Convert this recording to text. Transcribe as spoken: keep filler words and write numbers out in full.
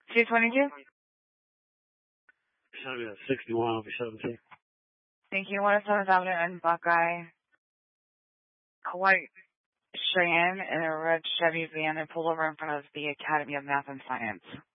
two twenty-two? Chevy at sixty-one over seventeen. Thank you. one oh seven Avenue and Buckeye. A white Cheyenne and a red Chevy van that pulled over in front of the Academy of Math and Science.